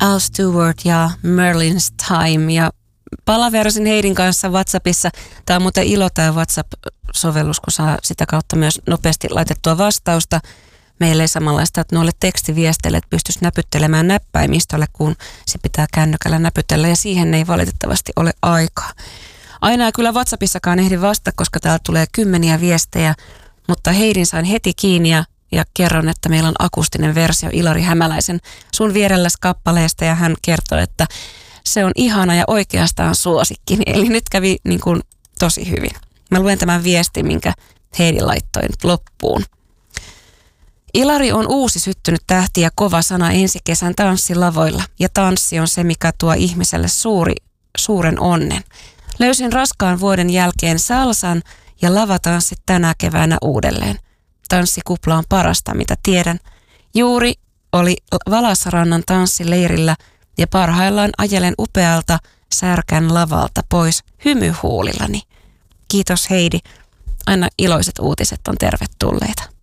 Al Stewart ja Merlin's Time. Ja palaveerasin Heidin kanssa WhatsAppissa. Tämä on muuten ilo tämä WhatsApp-sovellus, kun saa sitä kautta myös nopeasti laitettua vastausta. Meillä ei samanlaista, että noille tekstiviesteille pystyisi näpyttelemään näppäimistölle, kun se pitää kännykällä näpytellä, ja siihen ei valitettavasti ole aikaa. Aina ei kyllä WhatsAppissakaan ehdi vastata, koska täältä tulee kymmeniä viestejä, mutta Heidin sain heti kiinni ja kerron, että meillä on akustinen versio Ilari Hämäläisen Sun vierelläs kappaleesta, ja hän kertoi, että se on ihana ja oikeastaan suosikkini. Eli nyt kävi niin kuin tosi hyvin. Mä luen tämän viestin, minkä Heidi laittoi nyt loppuun. Ilari on uusi syttynyt tähti ja kova sana ensi kesän tanssilavoilla. Ja tanssi on se, mikä tuo ihmiselle suuren onnen. Löysin raskaan vuoden jälkeen salsan ja lavatanssit tänä keväänä uudelleen. Tanssikupla on parasta, mitä tiedän. Juuri oli Valassarannan tanssileirillä ja parhaillaan ajelen upealta Särkän lavalta pois hymyhuulillani. Kiitos Heidi. Aina iloiset uutiset on tervetulleita.